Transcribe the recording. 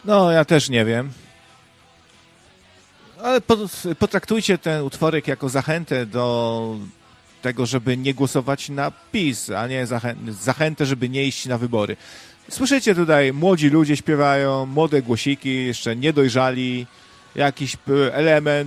No, ja też nie wiem. Ale potraktujcie ten utworek jako zachętę do tego, żeby nie głosować na PiS, a nie zachętę, żeby nie iść na wybory. Słyszycie tutaj, młodzi ludzie śpiewają, młode głosiki, jeszcze niedojrzali, jakiś element